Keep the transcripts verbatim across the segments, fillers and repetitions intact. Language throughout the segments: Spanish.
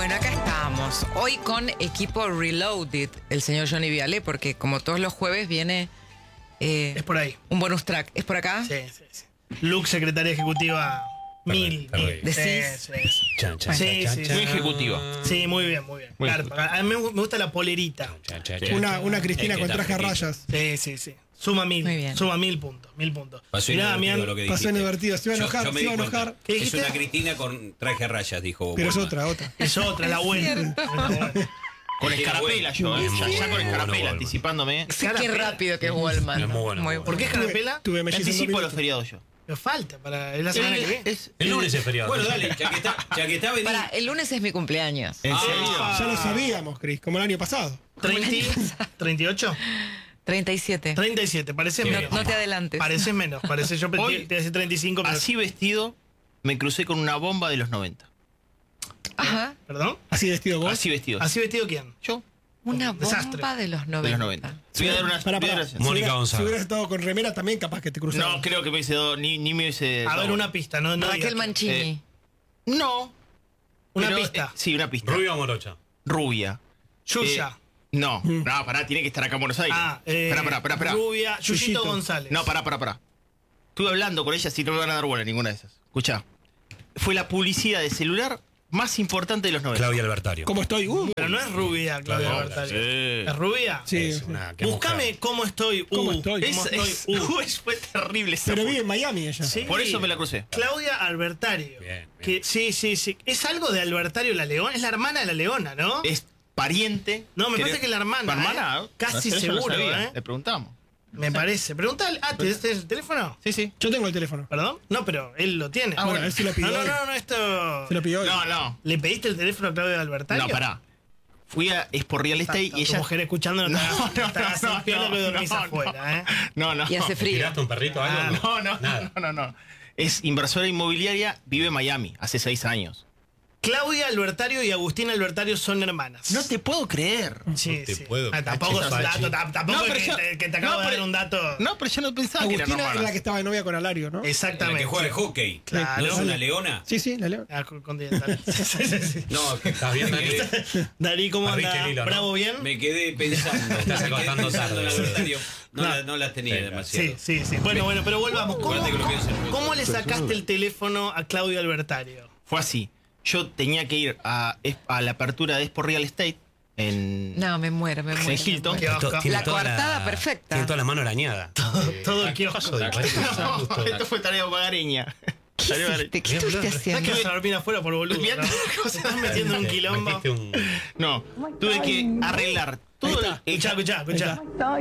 Bueno, acá estamos. Hoy con equipo Reloaded, el señor Johnny Viale, porque como todos los jueves viene... Eh, es por ahí. Un bonus track. ¿Es por acá? Sí, sí, sí. Luke, secretaria ejecutiva... Mil, mil. ¿Decís? Sí, sí. Chan, chan, Sí, chan, sí, chan. Muy ejecutiva. Sí, muy bien, muy bien. Muy Claro, a mí me gusta la polerita. Chan, chan, chan, Una, chan. una Cristina Es que con está traje a fresquito. rayas. Sí, sí, sí. Suma mil. Muy bien. Suma mil puntos. Mil puntos. Pasó Mirá, inadvertido Damián, lo que pasó dijiste. inadvertido. Se iba a Yo- enojar, yo me se iba a di cuenta. enojar. ¿Qué Es dijiste? una Cristina con traje a rayas, dijo. Pero es Juanma. otra, otra. Es otra, la buena. Con Es escarapela yo, ¿eh? Es muy Ya, ya bueno, con muy escarapela, bueno, anticipándome. Sí, qué Escarapela. rápido que es Wallman. Es muy bueno, muy ¿Por qué escarapela? Tuve mellizos en dos Anticipo los minutos. feriados yo. Me falta para es la semana que viene. Es- El lunes es feriado. Bueno, dale, ya que está, ya que está vení. Para, el lunes es mi cumpleaños. ¿En serio? Ah. Ya lo sabíamos, Cris, como el año pasado. treinta, treinta y ocho, treinta y siete. treinta y siete, parece No, menos. no te adelantes. Parece menos, parece yo Hoy, te, te decía treinta y cinco, pero... Así vestido, me crucé con una bomba de los noventa. Ajá. ¿Perdón? Así vestido vos. Así vestido. ¿Así vestido quién? Yo, Una Un desastre. bomba de los noventa. de los noventa. Voy a dar una Pará, voy a pará. dar Si una- Mónica hubiera- Gonzaga. Si hubieras estado con remera también, capaz que te cruzaba. No, creo que me hubiese dado, ni, ni me hubiese... A ver, dado. una pista, no, no Raquel digas. Mancini. Eh, No. Una pero, pista. eh, sí, una pista. Rubio o morocha. Rubia. Yuya. Eh, no, no, pará, tiene que estar acá en Buenos Aires. ah, eh, Pará, pará, pará, pará. Rubia, Yuyito Yuyito. González. No, pará, pará, pará. Estuve hablando con ella, si no me van a dar bola ninguna de esas. Escuchá. Fue la publicidad de celular más importante de los noventa. Claudia Albertario. ¿Cómo estoy? Uh, Pero no es rubia, Claudia No, Bertario. sí. ¿Es rubia? sí. Es sí. una- qué Búscame mujer. cómo estoy. Uh, ¿Cómo estoy? Es, ¿Cómo estoy? es- Uh. Uy, fue terrible esa Pero foto. vive en Miami ella. Sí. Por eso me la crucé. Claudia Albertario. Bien, bien. Que, sí, sí, sí. Es algo de Albertario la Leona. Es la hermana de la Leona, ¿no? Es pariente. No, me Creo- parece que la hermana, ¿La hermana? ¿eh? Casi No sé, yo no seguro, sabía. ¿eh? Le preguntamos. Me parece. Pregúntale. Ah, ¿te este es el teléfono? Sí, sí. Yo tengo el teléfono. ¿Perdón? No, pero él lo tiene. Ah, Bueno, bueno. él se lo pidió. No, no, hoy. no, no, esto. Se lo pidió hoy. No, no. ¿Le pediste el teléfono a Claudia Albertario? No, pará. Fui a Expo Real Estate Tu y ella... mujer escuchando no, No, te no, hagas no, el pelo que no, dormís no, afuera, ¿eh? No, no. Y hace frío. ¿Tiraste un perrito o algo? Ah, No, no, Nada. no, no, no. Es inversora inmobiliaria, vive en Miami, hace seis años. Claudia Albertario y Agustina Albertario son hermanas. No te puedo creer. Sí, te sí. puedo Ah, tampoco es un creer. dato, tam- tampoco No, es pero que, yo- te, que te acabo no, de dar pero- un dato. No, pero yo no pensaba que eran Agustina es hermanas. la que estaba de novia con Alario, ¿no? Eh, La Exactamente. que juega al hockey. Claro. ¿No es una leona? Sí, sí, la leo. Ah, con- continental. Sí, sí, sí. No, que estás bien, que Darí, ¿cómo Barriste anda? el hilo, ¿no? ¿Bravo bien? Me quedé pensando. Estás me quedé acostando pensando en tarde. Albertario. No, No. la- no las tenía Sí, demasiado. Sí, sí, sí. Bueno, bueno, pero volvamos. ¿Cómo, Acuérdate que lo pienso en- cómo le sacaste el teléfono a Claudia Albertario? Fue así. Yo tenía que ir a, a la apertura de Expo Real Estate en... No, me muero, me muero. en Hilton. Qué asco. La coartada perfecta. Tiene toda la mano arañada. todo el kiosco. Paso de cuarenta, justo. Esto fue tarea hogareña. ¿Qué hiciste? ¿Qué estuviste ¿Sabes haciendo? que vas a dormir afuera por boludo? Mirá ¿no? todas las cosas. Te estás metiendo en un quilombo. Metiste un- No, tuve que arreglar todo Ahí está. el... Escuchá, escuchá, escuchá.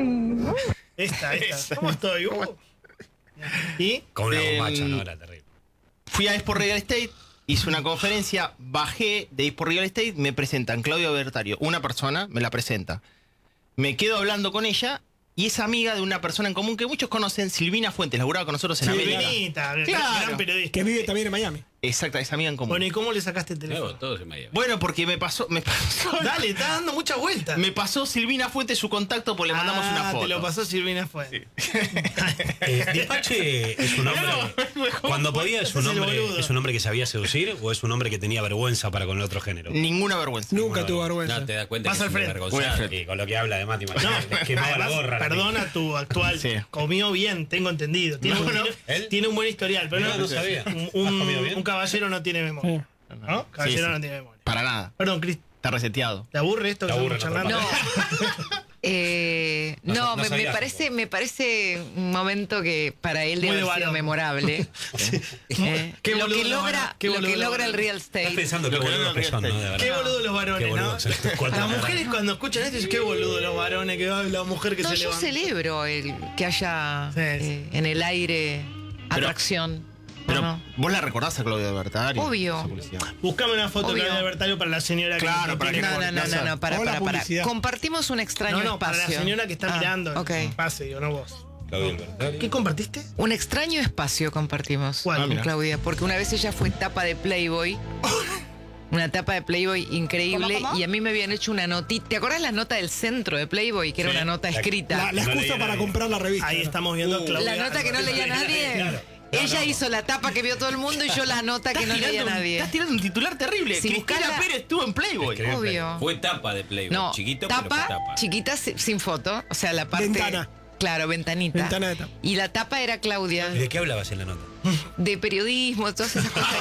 Esta, esta. ¿Cómo estoy? Uh. ¿Y? Con una Em, bombacha, ¿no? Era terrible. Fui a Expo Real Estate, hice una conferencia, bajé de Expo Real Estate, me presentan Claudia Bertario, una persona, me la presenta. Me quedo hablando con ella y es amiga de una persona en común que muchos conocen, Silvina Fuentes, laburaba con nosotros en América. Silvinita, Claro. gran periodista. Que vive también en Miami. Exacta, es amiga en común. Bueno, ¿y cómo le sacaste el teléfono? Bueno, todos en Miami. Bueno, porque me pasó, me pasó, Dale, está dando muchas vueltas. me pasó Silvina Fuentes su contacto, pues le mandamos ah, una foto. te lo pasó Silvina Fuentes. Eh, Dipache es un hombre. Cuando podía, es un Ese es el hombre. boludo. ¿Es un hombre que sabía seducir o es un hombre que tenía vergüenza para con el otro género? Ninguna vergüenza. Nunca tuvo vergüenza. No, te das cuenta Vas que al es una frente. vergonzada. Voy al frente. Y con lo que habla de Mati, No, le quemaba la además, gorra. la perdona tu actual. Sí. Comió bien, tengo entendido. Tiene, No, un, no. tiene- ¿Él? tiene un buen historial, pero No, no, no sabía. Un, ¿Has comido un, bien? un caballero no tiene memoria. ¿No? Caballero Sí, sí. no tiene memoria. Para nada. Perdón, Cris, Está reseteado. ¿te aburre esto Te que aburre, estamos no, charlando? No. Eh, No, no, no me, me sabía. parece, me parece un momento que para él Muy debe de haber sido varón. memorable. Eh, Qué lo boludo que los logra, varones, qué lo boludo que los logra el varones. real Estás estate. pensando que Lo que boludos no que son, ¿no? De verdad. Qué boludo los Qué varones, boludo, ¿no? son estos cuatro Las caras. mujeres cuando escuchan esto dicen, qué boludo los varones, que ay, la mujer que No, se yo levanta. celebro el que haya Sí, sí. eh, en el aire Pero- atracción. Pero ¿o no? vos la recordás a Claudia Bertario. Obvio. Esa publicidad. Buscame una foto Obvio. de Claudia Bertario para la señora Claro, que para tiene- que No, no, no, no, no, para, Hola, para, para. publicidad. Compartimos un extraño No, no, para espacio. la señora que está Ah, mirando ok. el pase, digo, no vos. Claudia Albertario. ¿Qué compartiste? Un extraño espacio compartimos ¿Cuál? con Ah, mira. Claudia, porque una vez ella fue tapa de Playboy. Una tapa de Playboy increíble. ¿Cómo, cómo? Y a mí me habían hecho una notita. ¿Te acordás la nota del centro de Playboy? Que era Sí. una nota La- escrita. La, la No excusa leía para nadie. comprar la revista. Ahí ¿no? estamos viendo a Uh, Claudia. La nota que no leía nadie. Claro. Ella no. hizo la tapa que vio todo el mundo y yo la nota que no leía un- nadie. Estás tirando un titular terrible. Si Cristina buscala- Pérez estuvo en Playboy. Escribió en Obvio. Fue tapa de Playboy. No, Chiquito, pero fue tapa, tapa. chiquita si- sin foto, o sea, la parte... Ventana. Claro, ventanita. Ventana de tapa. Y la tapa era Claudia, ¿Y de qué hablabas en la nota? de periodismo, todas esas cosas.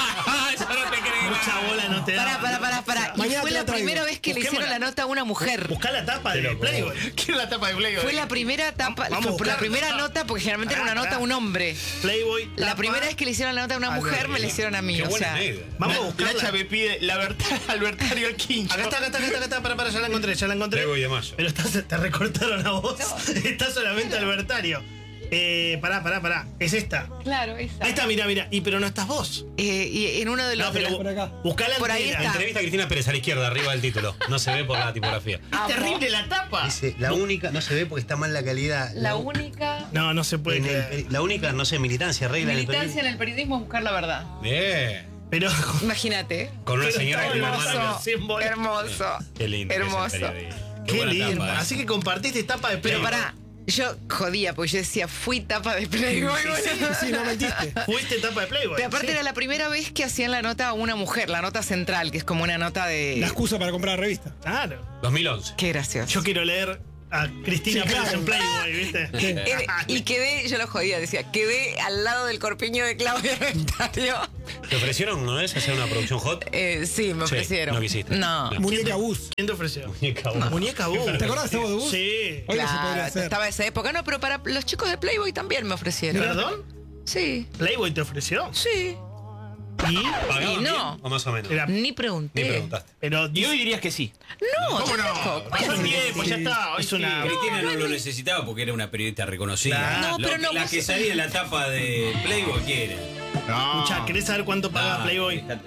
Eso no te creo. Mucha bola no te da. Pará, pará, pará, pará. Y Mañana fue te la la traigo. primera vez que le hicieron Busquémosla. la nota a una mujer. Buscá la tapa de loco. Playboy. ¿Quién es la tapa de Playboy? Fue la primera tapa, Vamos a fue buscar la primera la- nota, porque generalmente era una Pará, nota a pará. un hombre. Playboy. La tapa. primera vez que le hicieron la nota a una mujer, me la hicieron a mí. Qué O buena sea, anécdota. Vamos a La buscarla. Nacha me pide la Berta- Albertario al quincho. Acá está, acá está, acá está, acá está. Pará, pará, ya la encontré, ya la encontré. Playboy de mayo. Pero está- te recortaron a vos. Está solamente Albertario. Eh, pará, pará, pará. Es esta. claro, esa. Ahí está, mira, mira. Y pero no estás vos. Eh, y en uno de los... No, de pero las- por acá. buscá la Por ahí entera. está. Entrevista a Cristina Pérez a la izquierda, arriba del título. No se ve por la tipografía. Es terrible la tapa. Dice, la única, no se ve porque está mal la calidad. La única No, no se puede en el- creer. la única, no sé, militancia, regla en el militancia en el periodismo es buscar la verdad. Bien. Pero. Imagínate. Con una Pero señora está que tiene una hermoso. mano. Símbolo. Hermoso. Qué lindo. que es el Hermoso. periodismo. Qué buena lindo. tapa, eh. Así que compartiste tapa de Pero Playboy. pará, yo jodía, porque yo decía, fui tapa de Playboy. bueno. Sí, no mentiste. Fuiste tapa de Playboy. Pero aparte sí. era la primera vez que hacían la nota a una mujer, la nota central, que es como una nota de... La excusa para comprar la revista. Claro. dos mil once. Qué gracioso. Yo quiero leer a Cristina Sí, Pérez claro. en Playboy, ¿viste? Eh, y quedé, yo lo jodía, decía, quedé al lado del corpiño de Claudia Ventario. ¿Te ofrecieron una vez hacer una producción hot? Eh, sí, me Sí, ofrecieron. no quisiste. No. No. Muñeca Bus. ¿Quién te ofreció? Muñeca Bus. Muñeca Bus. ¿Te acordás de Sábado Bus? Sí. Hoy no se podría Claro, hacer. estaba esa época. No, pero para los chicos de Playboy también me ofrecieron. ¿Perdón? Sí, ¿Playboy te ofreció? sí. ¿Y? ¿Pagaban Y no. bien ¿O más o menos? Era- Ni pregunté. Ni preguntaste. Pero Y hoy dirías que sí. No, ¿Cómo no? tampoco. Pasó el Sí. tiempo, ya está. Hoy Es una- sí. Cristina no lo necesitaba porque era una periodista reconocida. Claro. No, Lo pero que- no, la vos- que salía en la tapa de Playboy, ¿quién era? No. Escuchá, ¿querés saber cuánto paga Ah, Playboy? fíjate.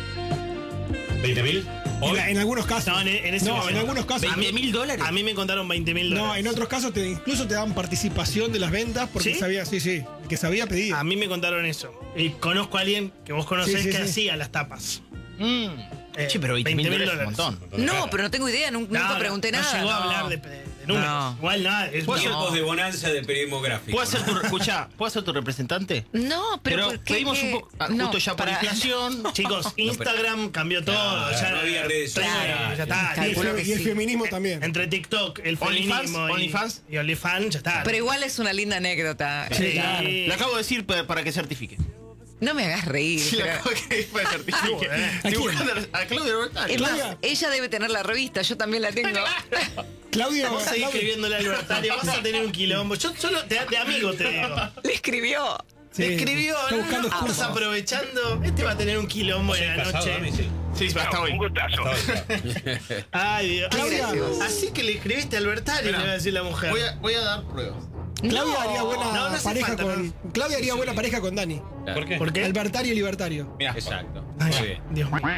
¿veinte mil? En, Hoy. la- en algunos casos. No, en, en ese No, momento. en algunos casos. ¿veinte mil dólares? A mí me contaron veinte mil No, dólares. en otros casos te, incluso te dan participación de las ventas porque ¿Sí? sabía, sí, sí, que sabía pedir. A mí me contaron eso. Y conozco a alguien que vos conocés Sí, sí, que sí. hacía las tapas. Mm. Eh, Che, pero veinte mil dólares es un montón. No, pero no tengo idea, nun- nunca No, pregunté no, nada. No llegó a no. hablar de, de- de números. No. Igual nada. Es ¿Puedo hacer- Tiempos de bonanza del periodismo gráfico. ¿Puedo ser tu, escuchá, ¿puedo ser tu representante? No, pero, Pero ¿por qué? pedimos un poco. ah, No, justo ya por para- inflación. Chicos, Instagram cambió todo. Claro, ya no había redes claro, sociales. ya está. y el, calculo fe- que y el sí. feminismo también. Entre TikTok, el OnlyFans, feminismo y, OnlyFans. y OnlyFans, ya está. Pero igual es una linda anécdota. Sí. Claro. Le acabo de decir pa- para que certifique. No me hagas reír. Sí, le pero- acabo de decir para que certifique. Joder. Estoy buscando a Claudia Robertario. Es más, Claudia. ella debe tener la revista, yo también la tengo. Claudia, Vos seguís Claudia- escribiéndole al Libertario, vas a tener un quilombo. Yo solo de, de amigo te digo. Le escribió. sí, Te escribió, está ¿no? buscando Estás excusas. aprovechando. Este va a tener un quilombo en la ¿Casado, noche. Dami? Sí. Sí, hasta hoy. Hasta hoy, claro. Ay, Dios. Claudia. Así que le escribiste al Libertario, le va a decir la mujer. Voy a, voy a dar pruebas. Claudia No. haría buena No, no hace pareja falta, con. no. Claudia haría buena pareja con Dani. ¿Por qué? ¿Por qué? Albertario y libertario. Mira, Exacto. Ay, Muy bien. Dios mío.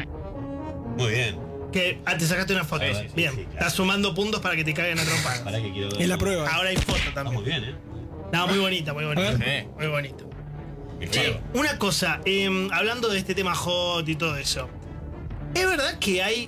Muy bien. Que, ah, te sacaste una foto. Sí, sí, sí, Bien. sí, claro. Estás sumando puntos para que te caigan a trompadas. Para que quiero ver. Es la prueba. Ahora hay foto Está muy también. bien, ¿eh? No, muy bonita, muy bonita. A ver. Muy bonito. Mi Che, juego. una cosa, eh, hablando de este tema hot y todo eso. ¿Es verdad que hay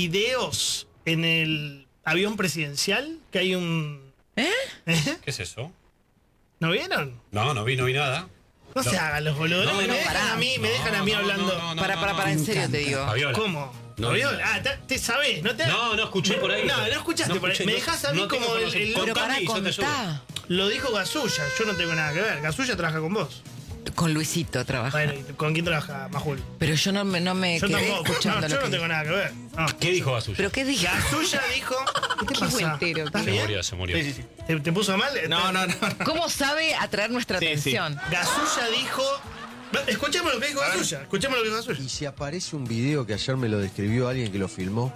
videos en el avión presidencial? Que hay un. ¿Eh? ¿Eh? ¿Qué es eso? ¿No vieron? No, no vi, no vi nada. No, se hagan los boludos. No, me no, dejan pará. a mí, me dejan a mí No, no, hablando. no, no, para, no, para, no. para, en serio te digo. Fabiola. ¿Cómo? No, ¿No vio? no. Ah, te, te sabés, ¿no te? No, no escuché por ahí. No, no escuchaste No por ahí. escuché, Me no- dejás a mí no tengo como el- conocimiento. el- Pero Contame para y yo te ayudo. contar. Lo dijo Gasulla, yo no tengo nada que ver. Gasulla trabaja con vos. Con Luisito trabaja. Bueno, ¿y ¿con quién trabaja Majul? Pero yo no me, no me Yo quedé tampoco. escuchando No, lo yo no que tengo nada que ver. No. ¿Qué dijo Basulla? ¿Pero qué dije? Gasulla dijo. ¿Qué te Qué pasa? vueltero ¿Estás que Se bien? murió, se murió. Sí, sí, sí. ¿Te, te puso mal? No, no, no. ¿Cómo sabe atraer nuestra Sí, sí. atención? Gasulla dijo. Escuchemos lo que dijo Gasulla. Escuchemos lo que dijo Gasulla. Y si aparece un video que ayer me lo describió alguien que lo filmó.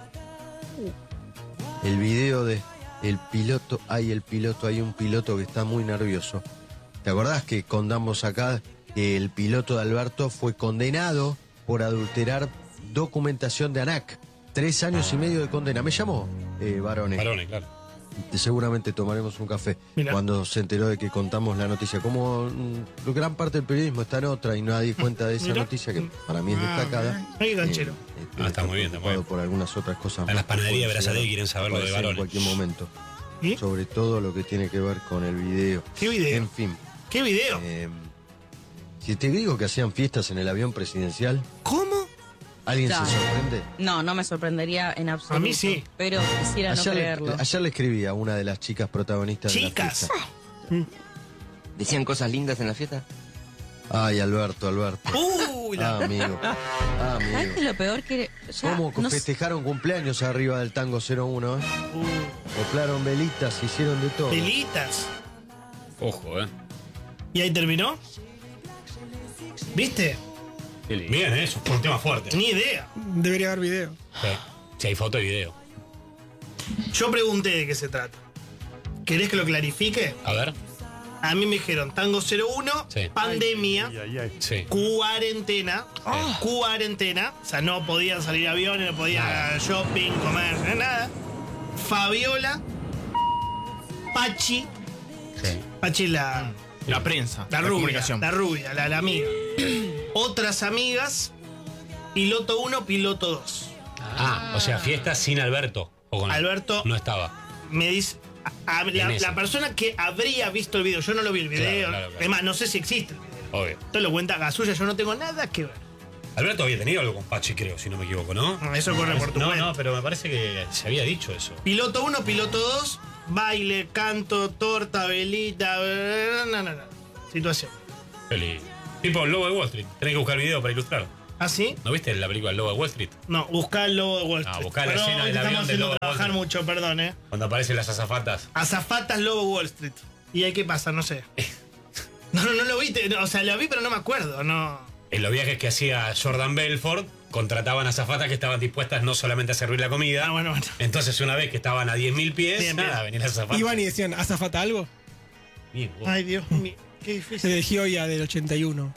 El video de el piloto, hay el piloto, hay un piloto que está muy nervioso. ¿Te acordás que contamos acá que el piloto de Alberto fue condenado por adulterar documentación de ANAC? Tres años y medio de condena. ¿Me llamó, eh, varones? Varones, claro. Seguramente tomaremos un café Mirá. cuando se enteró de que contamos la noticia. Como mm, gran parte del periodismo está en otra y nadie cuenta de esa Mirá. noticia que para mí es destacada. Ay, qué canchero. Eh, Ah, está muy bien, está muy preocupado bien. por algunas otras cosas. En más las panaderías de que pueden Brazadegui llegar quieren saber lo de a aparecer varones. en cualquier momento. ¿Y? Sobre todo lo que tiene que ver con el video. ¿Qué video? En fin. ¿Qué video? eh, Si te digo que hacían fiestas en el avión presidencial, ¿Cómo? ¿alguien Claro. se sorprende? No, no me sorprendería en absoluto. A mí sí. Pero quisiera no Ayer le, creerlo. ayer le escribí a una de las chicas protagonistas Chicas. de la fiesta. ¿Decían cosas lindas en la fiesta? Ay, Alberto, Alberto. Uy, la... Ah, amigo. Ah, ¿Sabes qué amigo. es lo peor que ya ¿Cómo no sé- festejaron cumpleaños arriba del Tango cero uno? Eh? Uh, Soplaron velitas, hicieron de todo. Velitas. Ojo, ¿eh? ¿Y ahí terminó? ¿Viste? Qué lindo. Bien, ¿eh? Eso fue un tema fuerte. Ni idea. Debería haber video. Sí. Si hay foto y video. Yo pregunté de qué se trata. ¿Querés que lo clarifique? A ver. A mí me dijeron Tango cero uno, Sí. pandemia, Sí. cuarentena, cuarentena, o sea, no podían salir aviones, no podían shopping, comer, nada. Fabiola, Pachi, Sí. Pachi la, La prensa. la la rubia, comunicación. la rubia, la, la amiga. Otras amigas, piloto uno, piloto dos. Ah, o sea, fiesta sin Alberto. O con Alberto- No estaba. Me dice, a- a- la, En esa. la persona que habría visto el video, yo no lo vi el video, Claro, claro, claro. es más, no sé si existe el video. Obvio. Esto lo cuenta Gasulla, yo no tengo nada que ver. Alberto había tenido algo con Pachi, creo, si no me equivoco, ¿no? No, eso corre por tu No, cuenta. no, pero me parece que se había dicho eso. Piloto uno, piloto dos, baile, canto, torta, velita, no, no, no. Situación. Feliz. Tipo el Lobo de Wall Street. Tenés que buscar video para ilustrar. ¿Ah, sí? ¿No viste la película El Lobo de Wall Street? No, buscá el lobo de Wall Ah, Street. buscá la Perdón, escena del te avión estamos del haciendo lobo de Wall trabajar Street. mucho, perdón, eh. Cuando aparecen las azafatas. Azafatas Lobo Wall Street. ¿Y ahí qué pasa? No sé. No, no, no lo vi, te- no, o sea, lo vi, pero no me acuerdo, no. En los viajes que hacía Jordan Belfort, contrataban azafatas que estaban dispuestas no solamente a servir la comida. Ah, bueno, bueno. Entonces, una vez que estaban a diez mil pies, Bien, nada, bien. venían las azafatas. Iban y decían, ¿azafata algo? Bien, vos. Ay, Dios mío, qué Se difícil. de Gioia del ochenta y uno.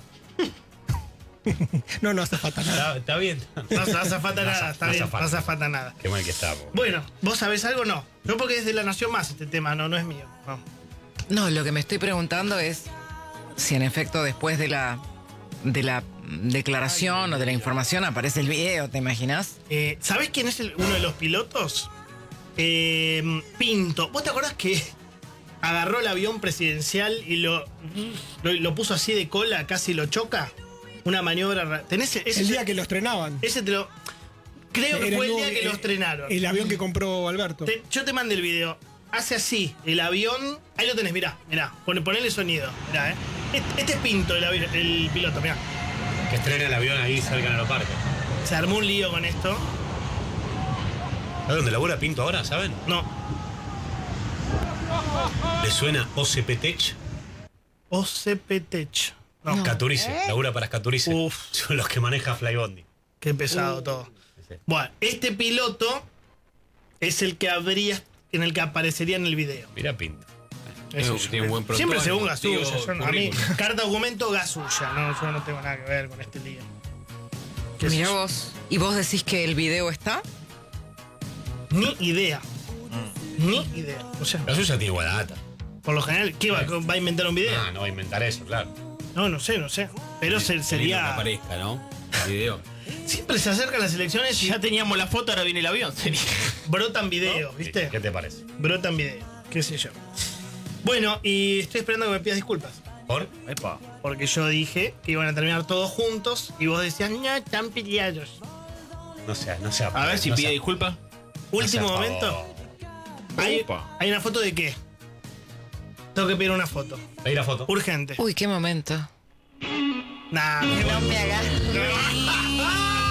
No, no azafata nada. Está, está bien. No hace falta No nada, hace- está no bien, hace no hace falta. falta nada. Qué mal que está, po. Bueno, ¿vos sabés algo? No. Yo porque es de La Nación Más este tema, no, no es mío. No. No, lo que me estoy preguntando es si en efecto después de la de la declaración o de la información aparece el video, ¿te imaginas? Eh, ¿Sabés quién es el- uno de los pilotos? Eh, Pinto. ¿Vos te acordás que agarró el avión presidencial y lo, lo, lo puso así de cola, casi lo choca? Una maniobra. ra- ¿Tenés ese? El día que lo estrenaban. Ese te lo. Creo que Era fue el nuevo- día que lo estrenaron. El avión que compró Alberto. Te- yo te mandé el video. Hace así, el avión. Ahí lo tenés, mirá, mirá. Pon, ponele sonido. Mirá, eh. Este, este es Pinto, el, avi- el piloto, mirá. Que estrena el avión ahí cerca del aeropuerto. Se armó un lío con esto. ¿Sabes dónde labura Pinto ahora, saben? No. ¿Le suena O C P Tech? O C P Tech. No. Scaturice, labura para Scaturice. Uf. Son los que maneja Flybondi. Qué pesado todo. Bueno, este piloto es el que habría. En el que aparecería en el video. Mira Pinto. Eso Tiene un buen Siempre prontuario, según Gasulla. digo, Yo no- a mí, currículum. carta documento Gasulla. No, yo no tengo nada que ver con este lío. ¿Qué sé Mira yo? vos. ¿Y vos decís que el video está? Ni idea. Ni idea. O sea, La suya tiene buena data. por lo general, ¿qué va, va a inventar un video? Ah, no va a inventar eso, claro. No, no sé, no sé. Pero se- Qué lindo que sería. aparezca, ¿no? El video. Siempre se acercan las elecciones y Ya teníamos la foto, ahora viene el avión. Sería. brotan videos, ¿viste? ¿Qué te parece? Brotan videos, qué sé yo. Bueno, y estoy esperando que me pidas disculpas. ¿Por? Epa. Porque yo dije que iban a terminar todos juntos y vos decías, no, están peleados. No sea, no sea. A ver si no pide sea- disculpas. Último no sea momento. favor. Hay, Opa. hay una foto de qué? Tengo que pedir una foto. Ahí la foto. Urgente. Uy, qué momento. Nah, No me hagas reír.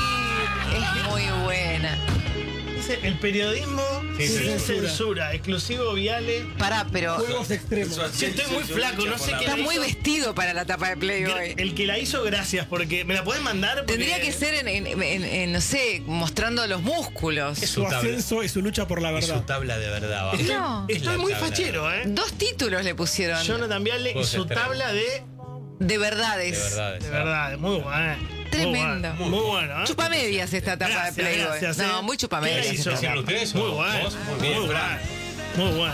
Es muy buena. dice el periodismo Sí, sin sí, censura. censura. exclusivo Viale. Pará, pero Juegos extremos. Sí, estoy muy flaco, no sé qué. estás la muy hizo. vestido para la tapa de Playboy. El que la hizo, gracias, porque me la podés mandar. Porque Tendría que ser en, en- en- en, no sé, mostrando los músculos. Es Su su tabla. ascenso y su lucha por la Y su verdad. tabla de verdad. va. Estoy, No. estoy La muy tabla. fachero, ¿eh? Dos títulos le pusieron. Jonathan Viale y Juegos su extremos. tabla de. De verdades. De verdad. De esa. verdad, muy bueno. Tremendo. Muy bueno, muy bueno, ¿eh? Chupamedias esta tapa Gracias, de Playboy. gracias, ¿eh? No, muy ¿Qué chupamedias. la hizo? esta ¿Hicieron tapa. ustedes Muy o bueno. vos? Muy bien, bueno. Fran. Muy bueno.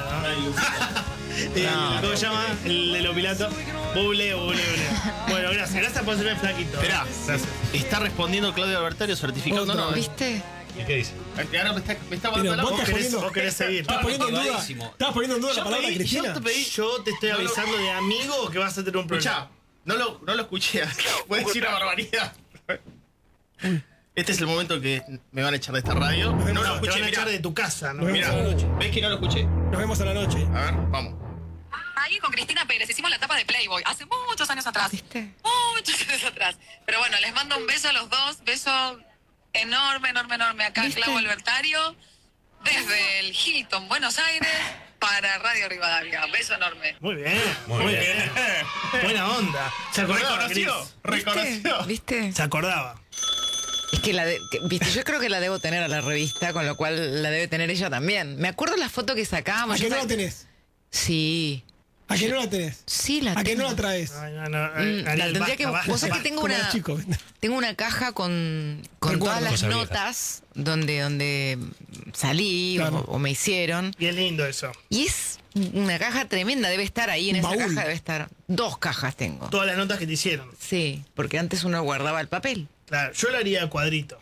Eh, ¿Cómo se llama? El de los pilatos. Buble, buble, buble. Bueno, gracias. Gracias por serme flaquito. Esperá. Gracias. Está respondiendo Claudio Albertario certificado. No, no. ¿Viste? ¿Y qué dice? Ahora me está, me está Pero mandando la vos Vos estás querés, poniendo, vos querés seguir. estás poniendo en duda, Motivadísimo. estás poniendo en duda la Yo palabra pedí- Cristina. yo te pedí- Yo te estoy avisando de amigo que vas a tener un problema. Escuchá, No lo, no lo escuché. Voy a decir una barbaridad. Este es el momento que me van a echar de esta radio. No, No, lo te escuché, van a mirá. echar de tu casa, ¿no? Nos Mirá, vemos a la noche. ¿ves que no lo escuché? Nos vemos a la noche. A ver, vamos. Ahí con Cristina Pérez hicimos la etapa de Playboy hace muchos años atrás. ¿Viste? Muchos años atrás. Pero bueno, les mando un beso a los dos. Beso enorme, enorme, enorme acá en ¿Viste? Clau Albertario. Desde el Hilton, Buenos Aires, para Radio Rivadavia. Beso enorme. Muy bien, Muy muy, bien. bien. Buena onda. Se acordaba, Cris. ¿Reconoció? ¿Reconoció? ¿Viste? Se acordaba. Es que la de- que- viste, yo creo que la debo tener a la revista, con lo cual la debe tener ella también. Me acuerdo la foto que ¿A sacábamos. que yo no sa- la tenés? Sí. ¿A que no la tenés? Sí, la ¿A que tengo. no la traes? Ay, no, no, Mm, Ariel, la tendría basta, que. basta, Vos sabés que basta. tengo Como una. era chico. Tengo una caja con, con Recuerdo. todas las Cosa vieja. notas donde, donde salí Claro. o, o me hicieron. Bien lindo eso. Y es una caja tremenda, debe estar ahí en Un esa baúl. caja, debe estar. Dos cajas tengo. Todas las notas que te hicieron. Sí, porque antes uno guardaba el papel. Claro, yo lo haría a cuadrito.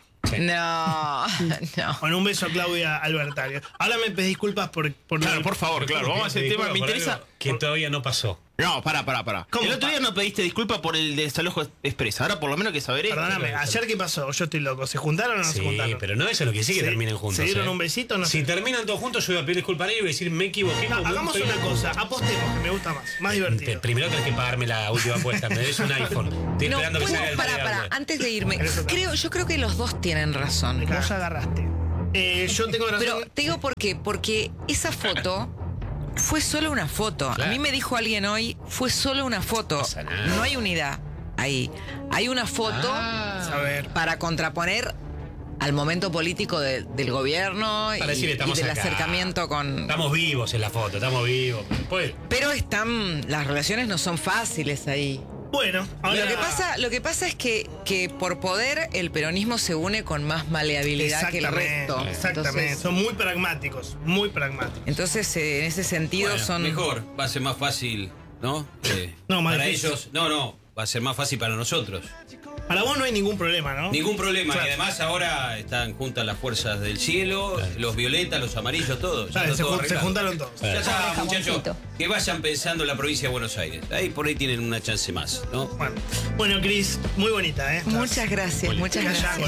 No, no. Con un beso a Claudia Albertario. Ahora me pedís disculpas por... por Claro, por favor, claro. Vamos a hacer el tema. Me Por interesa. algo que todavía no pasó. No, pará, pará, pará. ¿Cómo El otro pa- día no pediste disculpa por el desalojo expresa. Ahora por lo menos que saber esto. Perdóname, ¿ayer qué pasó? Yo estoy loco. ¿Se juntaron o no Sí, se juntaron? pero no eso es lo que sí que ¿Se- terminen juntos. ¿Se dieron ¿eh? un besito o no? Si terminan todos juntos, yo voy a pedir disculpas a él y voy a decir, me equivoqué. No, como hagamos estoy- una cosa. Apostemos, que me gusta más. Más Te- divertido. Primero tenés que pagarme la última apuesta. Me debes un iPhone. Estoy No, esperando que puedo- salga el para, día de para, hoy. antes de irme, Eso también. creo, yo creo que los dos tienen razón. Vos ya agarraste. Eh, yo tengo razón. Pero te digo por qué, porque esa foto fue solo una foto. Claro. A mí me dijo alguien hoy, fue solo una foto. pasa nada. No hay unidad ahí. Hay una foto A ver. para contraponer al momento político de- del gobierno y, Para decir, y estamos del acá. acercamiento con... Estamos vivos en la foto, estamos vivos. Pues, Pero están, las relaciones no son fáciles ahí. Bueno, ahora... Lo que pasa, lo que pasa es que, que por poder el peronismo se une con más maleabilidad que el Exactamente, resto. exactamente. Entonces, Son muy pragmáticos, muy pragmáticos. entonces, eh, en ese sentido Bueno, son... Mejor, va a ser más fácil, ¿no? Eh, No, más para difícil. ellos, no, no, va a ser más fácil para nosotros. Para vos no hay ningún problema, ¿no? Ningún problema. Claro. Y además ahora están juntas las fuerzas del cielo, los violetas, los amarillos, todos. Ya Claro, está se, todo jun- se arreglado. juntaron todos. Ya está, muchachos. Que vayan pensando en la provincia de Buenos Aires. Ahí por ahí tienen una chance más, ¿no? Bueno, bueno, Cris, muy bonita, ¿eh? Muchas gracias, muchas Que haya gracias.